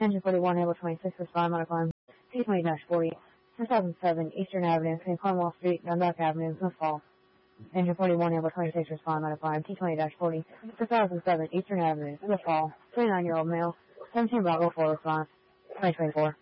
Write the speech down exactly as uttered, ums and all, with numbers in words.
Engine forty-one, Able twenty-six, respond, modifying. T twenty forty, two thousand seven, Eastern Avenue, between Cornwall Street and Dundalk Avenue, Smith Falls. Engine forty-one, Able twenty-six, respond, modifying. T twenty forty, two thousand seven, Eastern Avenue, Smith Falls. twenty-nine-year-old male, seventeen Bravo four, response. twenty twenty-four.